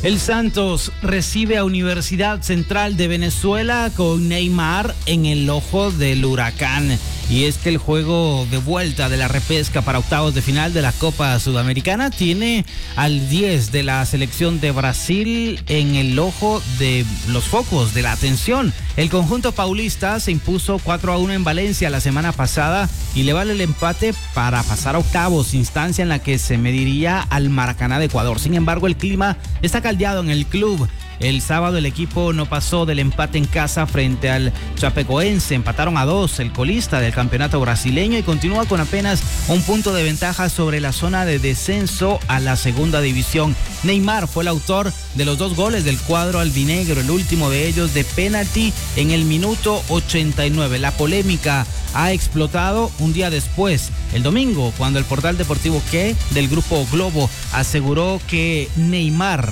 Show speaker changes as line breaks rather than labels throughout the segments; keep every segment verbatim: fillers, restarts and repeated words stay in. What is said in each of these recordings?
El Santos recibe a Universidad Central de Venezuela con Neymar en el ojo del huracán. Y es que el juego de vuelta de la repesca para octavos de final de la Copa Sudamericana tiene al diez de la selección de Brasil en el ojo de los focos de la atención. El conjunto paulista se impuso cuatro a uno en Valencia la semana pasada y le vale el empate para pasar a octavos, instancia en la que se mediría al Maracaná de Ecuador. Sin embargo, el clima está caldeado en el club. El sábado el equipo no pasó del empate en casa frente al Chapecoense. Empataron a dos, el colista del campeonato brasileño, y continúa con apenas un punto de ventaja sobre la zona de descenso a la segunda división. Neymar fue el autor de los dos goles del cuadro albinegro, el último de ellos de penalti en el minuto ochenta y nueve. La polémica ha explotado un día después, el domingo, cuando el portal deportivo Que del grupo Globo aseguró que Neymar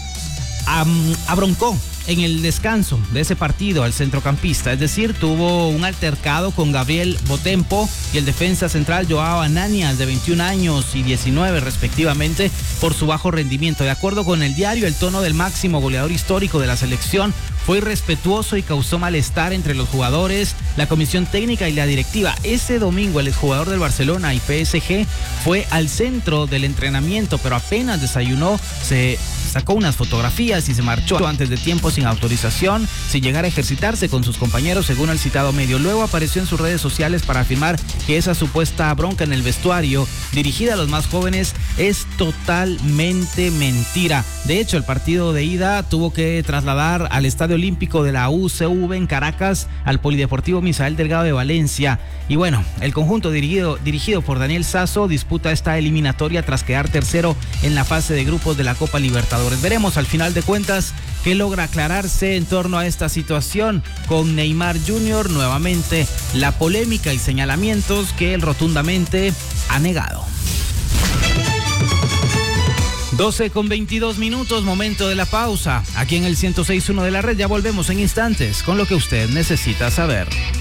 Um, abroncó en el descanso de ese partido al centrocampista, es decir, tuvo un altercado con Gabriel Botempo y el defensa central Joao Ananias, de veintiún años y diecinueve respectivamente, por su bajo rendimiento. De acuerdo con el diario, el tono del máximo goleador histórico de la selección fue irrespetuoso y causó malestar entre los jugadores, la comisión técnica y la directiva. Ese domingo el exjugador del Barcelona y P S G fue al centro del entrenamiento, pero apenas desayunó, se sacó unas fotografías y se marchó antes de tiempo sin autorización, sin llegar a ejercitarse con sus compañeros, según el citado medio. Luego apareció en sus redes sociales para afirmar que esa supuesta bronca en el vestuario dirigida a los más jóvenes es totalmente mentira. De hecho, el partido de ida tuvo que trasladar al Estadio Olímpico de la U C V en Caracas al Polideportivo Misael Delgado de Valencia. Y bueno, el conjunto dirigido, dirigido por Daniel Sasso disputa esta eliminatoria tras quedar tercero en la fase de grupos de la Copa Libertadores. Veremos al final de cuentas qué logra aclararse en torno a esta situación con Neymar junior Nuevamente la polémica y señalamientos que él rotundamente ha negado. doce con veintidós minutos, momento de la pausa. Aquí en el ciento seis punto uno de la red ya volvemos en instantes con lo que usted necesita saber.